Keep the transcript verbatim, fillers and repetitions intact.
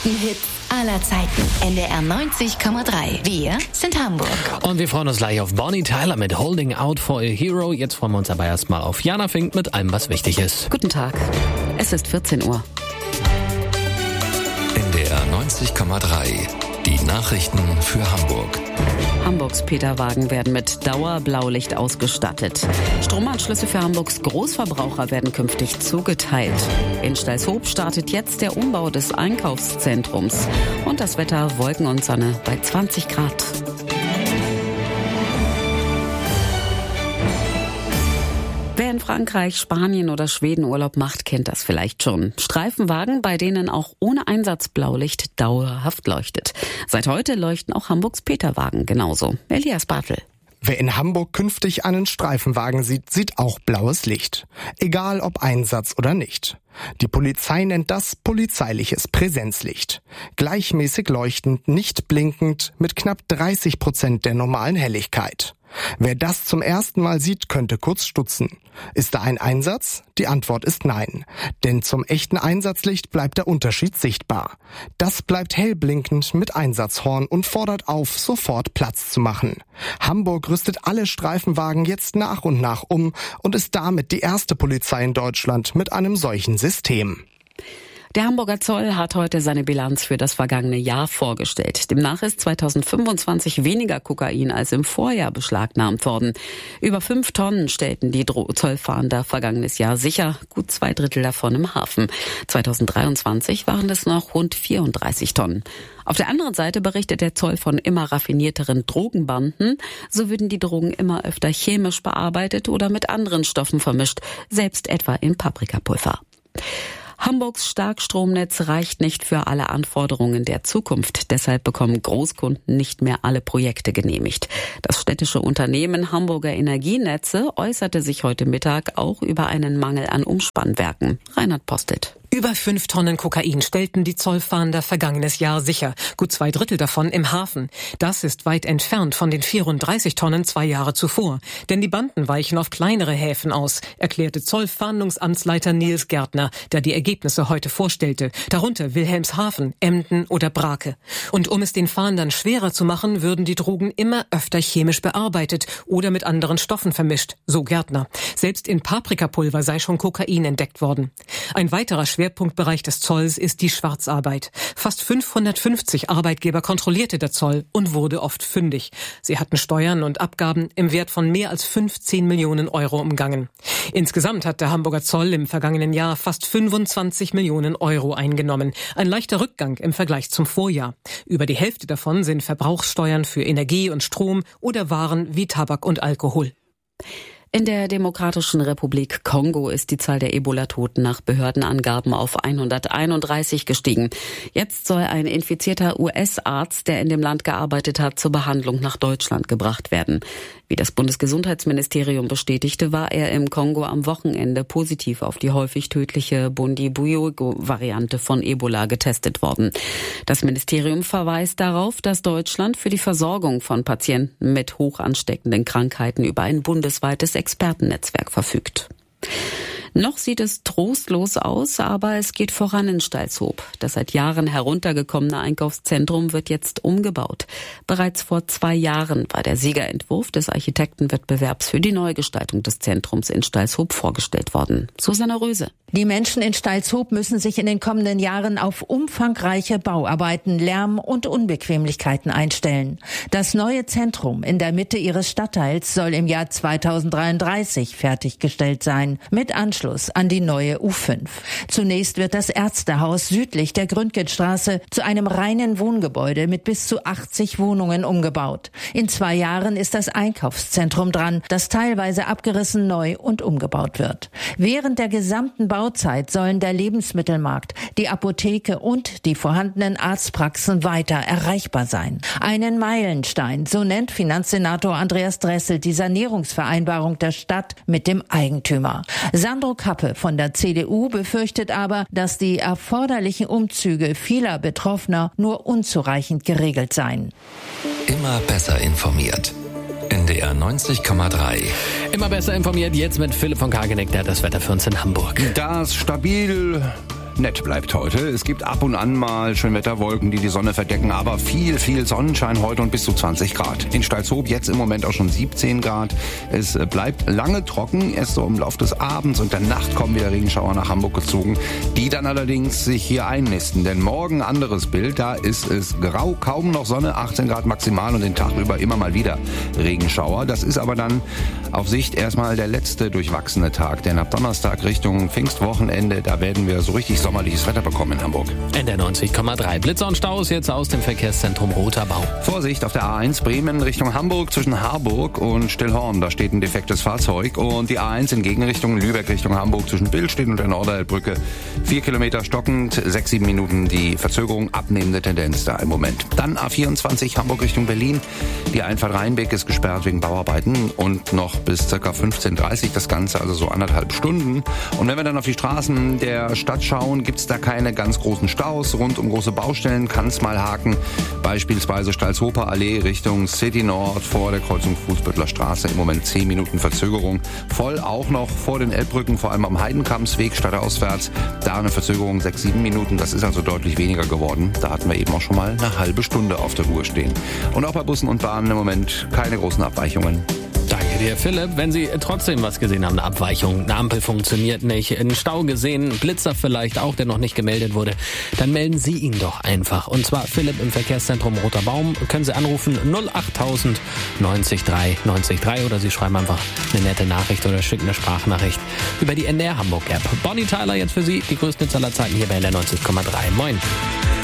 Hit aller Zeiten. N D R neunzig Komma drei. Wir sind Hamburg. Und wir freuen uns gleich auf Bonnie Tyler mit Holding Out for a Hero. Jetzt freuen wir uns aber erstmal auf Jana Fink mit allem, was wichtig ist. Guten Tag. Es ist vierzehn Uhr. N D R neunzig Komma drei. Die Nachrichten für Hamburg. Hamburgs Peterwagen werden mit Dauerblaulicht ausgestattet. Stromanschlüsse für Hamburgs Großverbraucher werden künftig zugeteilt. In Stalshoop startet jetzt der Umbau des Einkaufszentrums. Und das Wetter, Wolken und Sonne bei zwanzig Grad. Wer in Frankreich, Spanien oder Schweden Urlaub macht, kennt das vielleicht schon. Streifenwagen, bei denen auch ohne Einsatzblaulicht dauerhaft leuchtet. Seit heute leuchten auch Hamburgs Peterwagen genauso. Elias Bartel. Wer in Hamburg künftig einen Streifenwagen sieht, sieht auch blaues Licht. Egal ob Einsatz oder nicht. Die Polizei nennt das polizeiliches Präsenzlicht. Gleichmäßig leuchtend, nicht blinkend, mit knapp dreißig Prozent der normalen Helligkeit. Wer das zum ersten Mal sieht, könnte kurz stutzen. Ist da ein Einsatz? Die Antwort ist nein. Denn zum echten Einsatzlicht bleibt der Unterschied sichtbar. Das bleibt hell blinkend mit Einsatzhorn und fordert auf, sofort Platz zu machen. Hamburg rüstet alle Streifenwagen jetzt nach und nach um und ist damit die erste Polizei in Deutschland mit einem solchen System. Der Hamburger Zoll hat heute seine Bilanz für das vergangene Jahr vorgestellt. Demnach ist zweitausendfünfundzwanzig weniger Kokain als im Vorjahr beschlagnahmt worden. Über fünf Tonnen stellten die Zollfahnder vergangenes Jahr sicher, gut zwei Drittel davon im Hafen. zweitausenddreiundzwanzig waren es noch rund vierunddreißig Tonnen. Auf der anderen Seite berichtet der Zoll von immer raffinierteren Drogenbanden. So würden die Drogen immer öfter chemisch bearbeitet oder mit anderen Stoffen vermischt, selbst etwa in Paprikapulver. Hamburgs Starkstromnetz reicht nicht für alle Anforderungen der Zukunft. Deshalb bekommen Großkunden nicht mehr alle Projekte genehmigt. Das städtische Unternehmen Hamburger Energienetze äußerte sich heute Mittag auch über einen Mangel an Umspannwerken. Reinhard Postelt. Über fünf Tonnen Kokain stellten die Zollfahnder vergangenes Jahr sicher. Gut zwei Drittel davon im Hafen. Das ist weit entfernt von den vierunddreißig Tonnen zwei Jahre zuvor. Denn die Banden weichen auf kleinere Häfen aus, erklärte Zollfahndungsamtsleiter Nils Gärtner, der die Ergebnisse heute vorstellte. Darunter Wilhelmshaven, Emden oder Brake. Und um es den Fahndern schwerer zu machen, würden die Drogen immer öfter chemisch bearbeitet oder mit anderen Stoffen vermischt, so Gärtner. Selbst in Paprikapulver sei schon Kokain entdeckt worden. Ein weiterer Schwerpunktbereich des Zolls ist die Schwarzarbeit. Fast fünfhundertfünfzig Arbeitgeber kontrollierte der Zoll und wurde oft fündig. Sie hatten Steuern und Abgaben im Wert von mehr als fünfzehn Millionen Euro umgangen. Insgesamt hat der Hamburger Zoll im vergangenen Jahr fast fünfundzwanzig Millionen Euro eingenommen. Ein leichter Rückgang im Vergleich zum Vorjahr. Über die Hälfte davon sind Verbrauchssteuern für Energie und Strom oder Waren wie Tabak und Alkohol. In der Demokratischen Republik Kongo ist die Zahl der Ebola-Toten nach Behördenangaben auf hunderteinunddreißig gestiegen. Jetzt soll ein infizierter U S-Arzt, der in dem Land gearbeitet hat, zur Behandlung nach Deutschland gebracht werden. Wie das Bundesgesundheitsministerium bestätigte, war er im Kongo am Wochenende positiv auf die häufig tödliche Bundibugyo-Variante von Ebola getestet worden. Das Ministerium verweist darauf, dass Deutschland für die Versorgung von Patienten mit hoch ansteckenden Krankheiten über ein bundesweites Expertennetzwerk verfügt. Noch sieht es trostlos aus, aber es geht voran in Stalshoop. Das seit Jahren heruntergekommene Einkaufszentrum wird jetzt umgebaut. Bereits vor zwei Jahren war der Siegerentwurf des Architektenwettbewerbs für die Neugestaltung des Zentrums in Stalshoop vorgestellt worden. Susanne Röse. Die Menschen in Stalshoop müssen sich in den kommenden Jahren auf umfangreiche Bauarbeiten, Lärm und Unbequemlichkeiten einstellen. Das neue Zentrum in der Mitte ihres Stadtteils soll im Jahr zweitausenddreiunddreißig fertiggestellt sein, mit Anschluss an die neue U fünf. Zunächst wird das Ärztehaus südlich der Gründgenstraße zu einem reinen Wohngebäude mit bis zu achtzig Wohnungen umgebaut. In zwei Jahren ist das Einkaufszentrum dran, das teilweise abgerissen, neu und umgebaut wird. Während der gesamten Bauzeit sollen der Lebensmittelmarkt, die Apotheke und die vorhandenen Arztpraxen weiter erreichbar sein. Einen Meilenstein, so nennt Finanzsenator Andreas Dressel die Sanierungsvereinbarung der Stadt mit dem Eigentümer. Sandro Kappe von der C D U befürchtet aber, dass die erforderlichen Umzüge vieler Betroffener nur unzureichend geregelt seien. Immer besser informiert. N D R neunzig Komma drei. Immer besser informiert, jetzt mit Philipp von Kageneck, der hat das Wetter für uns in Hamburg. Das stabil nett bleibt heute. Es gibt ab und an mal Schönwetterwolken, die die Sonne verdecken, aber viel, viel Sonnenschein heute und bis zu zwanzig Grad. In Stalzhoop jetzt im Moment auch schon siebzehn Grad. Es bleibt lange trocken, erst so im Laufe des Abends und der Nacht kommen wieder Regenschauer nach Hamburg gezogen, die dann allerdings sich hier einnisten. Denn morgen anderes Bild, da ist es grau, kaum noch Sonne, achtzehn Grad maximal und den Tag über immer mal wieder Regenschauer. Das ist aber dann auf Sicht erstmal der letzte durchwachsene Tag, denn ab Donnerstag Richtung Pfingstwochenende, da werden wir so richtig sommerliches Wetter bekommen in Hamburg. N D R neunzig Komma drei. Blitzer und Staus jetzt aus dem Verkehrszentrum Roter Bau. Vorsicht auf der A eins Bremen Richtung Hamburg zwischen Harburg und Stillhorn. Da steht ein defektes Fahrzeug. Und die A eins in Gegenrichtung Lübeck Richtung Hamburg zwischen Billstedt und der Norderelbbrücke. Vier Kilometer stockend, sechs, sieben Minuten die Verzögerung, abnehmende Tendenz da im Moment. Dann A vierundzwanzig Hamburg Richtung Berlin. Die Einfahrt Rheinbeck ist gesperrt wegen Bauarbeiten und noch bis ca. fünfzehn Uhr dreißig das Ganze, also so anderthalb Stunden. Und wenn wir dann auf die Straßen der Stadt schauen, gibt es da keine ganz großen Staus. Rund um große Baustellen kann es mal haken. Beispielsweise Stalzhofer Allee Richtung City Nord vor der Kreuzung Fußbüttler Straße. Im Moment zehn Minuten Verzögerung. Voll auch noch vor den Elbbrücken, vor allem am Heidenkampsweg stadtauswärts. Da eine Verzögerung sechs, sieben Minuten. Das ist also deutlich weniger geworden. Da hatten wir eben auch schon mal eine halbe Stunde auf der Uhr stehen. Und auch bei Bussen und Bahnen im Moment keine großen Abweichungen. Danke dir, Philipp. Wenn Sie trotzdem was gesehen haben, eine Abweichung, eine Ampel funktioniert nicht, einen Stau gesehen, Blitzer vielleicht auch, der noch nicht gemeldet wurde, dann melden Sie ihn doch einfach. Und zwar Philipp im Verkehrszentrum Roter Baum. Können Sie anrufen null achttausend neunzig drei neunzig drei oder Sie schreiben einfach eine nette Nachricht oder schicken eine Sprachnachricht über die N D R Hamburg App. Bonnie Tyler jetzt für Sie, die größten aller Zeiten hier bei N D R neunzig Komma drei. Moin.